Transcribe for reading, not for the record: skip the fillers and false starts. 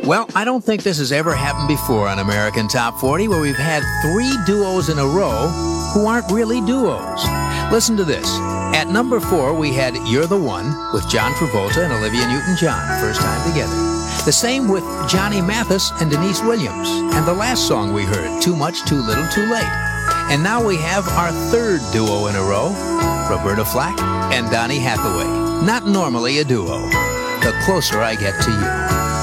Well, I don't think this has ever happened before on American Top 40, where we've had three duos in a row who aren't really duos. Listen to this. At number 4, we had You're the One with John Travolta and Olivia Newton-John, first time together. The same with Johnny Mathis and Denise Williams. And the last song we heard, Too Much, Too Little, Too Late. And now we have our third duo in a row, Roberta Flack and Donny Hathaway. Not normally a duo. The Closer I Get to You.